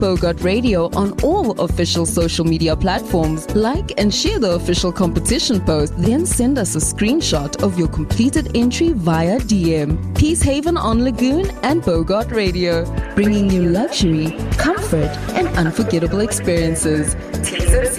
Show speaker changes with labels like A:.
A: Bogart Radio on all official social media platforms. Like and share the official competition post, then send us a screenshot of your completed entry via DM. Peacehaven on Lagoon and Bogart Radio, bringing you luxury, comfort, and unforgettable experiences.